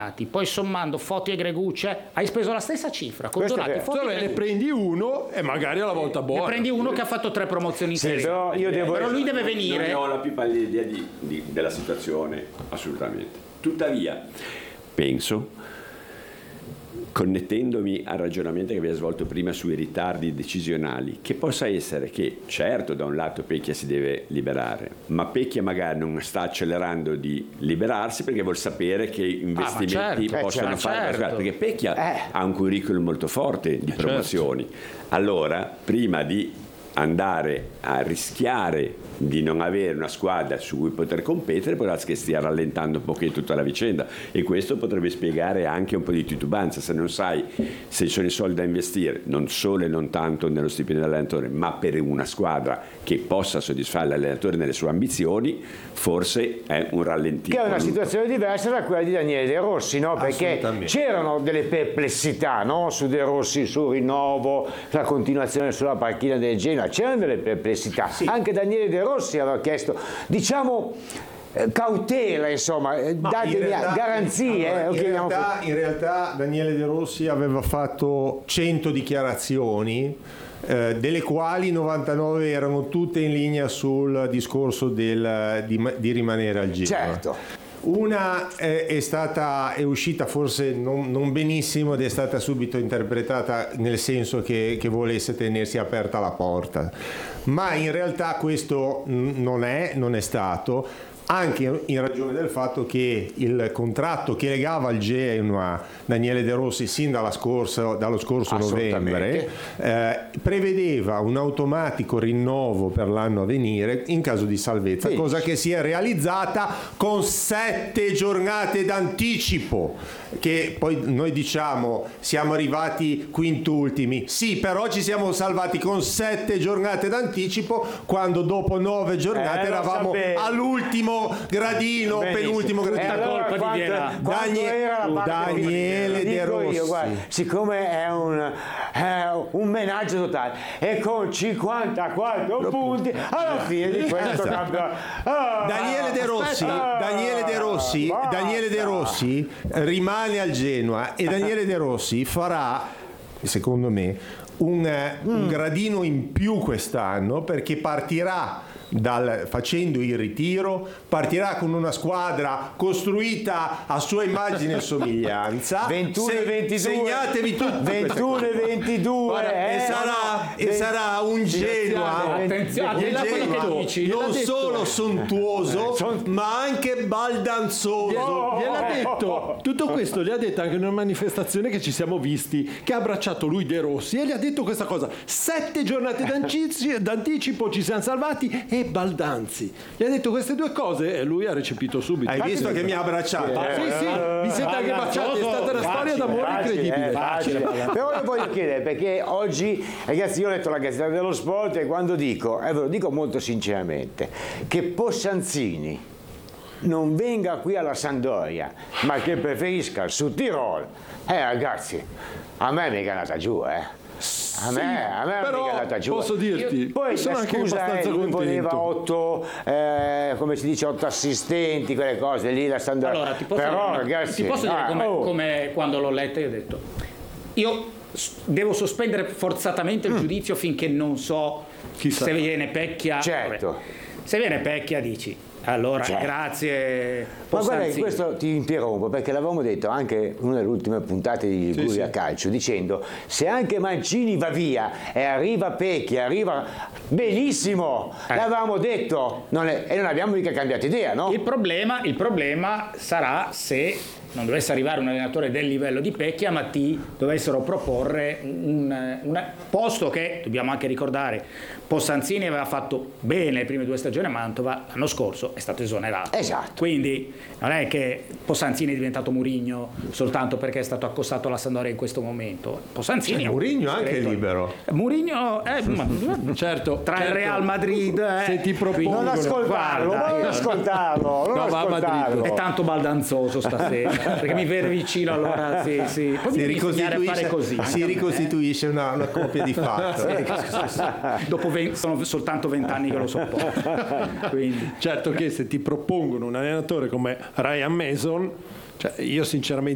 poi sommando Foti e Greguccia hai speso la stessa cifra. Ne prendi uno e magari alla volta buona. Ne prendi uno che ha fatto 3 promozioni in Serie A. Però lui deve venire. Non ho la più pallida idea della situazione, assolutamente. Tuttavia, penso, connettendomi al ragionamento che abbiamo svolto prima sui ritardi decisionali, che possa essere che, certo, da un lato Pecchia si deve liberare, ma Pecchia magari non sta accelerando di liberarsi perché vuol sapere che investimenti possono fare, perché Pecchia ha un curriculum molto forte di promozioni. Allora, prima di andare a rischiare di non avere una squadra su cui poter competere, può darsi che stia rallentando un pochino tutta la vicenda, e questo potrebbe spiegare anche un po' di titubanza. Se non sai se ci sono i soldi da investire, non solo e non tanto nello stipendio dell'allenatore, ma per una squadra che possa soddisfare l'allenatore nelle sue ambizioni, forse è un rallentino. Che è una situazione diversa da quella di Daniele De Rossi, no? Perché c'erano delle perplessità, no? Su De Rossi, sul rinnovo, la continuazione sulla panchina del Genoa, c'erano delle perplessità. Anche Daniele De Rossi aveva chiesto, diciamo, cautela, insomma, datemi garanzie. In realtà Daniele De Rossi aveva fatto 100 dichiarazioni, delle quali 99 erano tutte in linea sul discorso di rimanere al Genoa. Certo. Una è uscita forse non benissimo ed è stata subito interpretata nel senso che volesse tenersi aperta la porta, ma in realtà questo non è stato, anche in ragione del fatto che il contratto che legava al Genoa Daniele De Rossi sin dallo scorso novembre prevedeva un automatico rinnovo per l'anno a venire in caso di salvezza, cosa che si è realizzata con 7 giornate d'anticipo, che poi noi diciamo siamo arrivati quintultimi, sì, però ci siamo salvati con 7 giornate d'anticipo, quando dopo 9 giornate eravamo all'ultimo gradino, penultimo gradino. Allora, colpa Daniele De Rossi, guarda, siccome è un menaggio totale, e con 54 punti alla fine di questo campionato, Daniele De Rossi rimane al Genoa, e Daniele De Rossi farà, secondo me, un gradino in più quest'anno, perché partirà facendo il ritiro, partirà con una squadra costruita a sua immagine e somiglianza. 21 e 22, segnatevi tutti 21 e 22 e sarà un Genoa, non solo sontuoso ma anche baldanzoso. Gliel'ha detto, tutto questo gli ha detto anche in una manifestazione che ci siamo visti, che ha abbracciato lui De Rossi e gli ha detto questa cosa: 7 giornate d'anticipo, ci siamo salvati, e Baldanzi gli ha detto queste due cose e lui ha recepito subito. Hai visto che mi ha abbracciato? Sì, vi siete anche baciati, è stata una storia d'amore incredibile. Però io voglio chiedere, perché oggi, ragazzi, io ho letto la Gazzetta dello Sport, e quando dico, ve lo dico molto sinceramente, che Possanzini non venga qui alla Sampdoria, ma che preferisca il Sud Tirol, ragazzi, a me mi è andata giù, A me però è andata giù. Posso dirti, poi sono anche scusa, abbastanza lui contento. voleva 8 come si dice, 8 assistenti, quelle cose lì, la Sampdoria. Allora, Ragazzi, ti posso dire come quando l'ho letta io ho detto, io devo sospendere forzatamente il giudizio finché non so se viene Pecchia. Certo. Se viene Pecchia dici, allora grazie. Ma guarda, Possanzini. questo ti interrompo perché l'avevamo detto anche in una delle ultime puntate di Liguria Calcio, dicendo, se anche Mancini va via e arriva Pecchia, arriva benissimo, l'avevamo detto, e non abbiamo mica cambiato idea, no? Il problema sarà se non dovesse arrivare un allenatore del livello di Pecchia, ma ti dovessero proporre un posto che, dobbiamo anche ricordare, Possanzini aveva fatto bene le prime 2 stagioni a Mantova, l'anno scorso è stato esonerato. Esatto. Quindi non è che Possanzini è diventato Mourinho soltanto perché è stato accostato alla Sampdoria in questo momento. Possanzini Mourinho anche è libero. Mourinho certo, tra il Real Madrid se ti propongono, non ascoltarlo. è tanto baldanzoso stasera perché mi vede vicino, allora sì. Poi mi insegnare a fare così. Si ricostituisce una coppia di fatto. Dopo sono soltanto 20 anni che lo sopporto. Quindi certo che se ti propongono un allenatore come Ryan Mason, cioè io sinceramente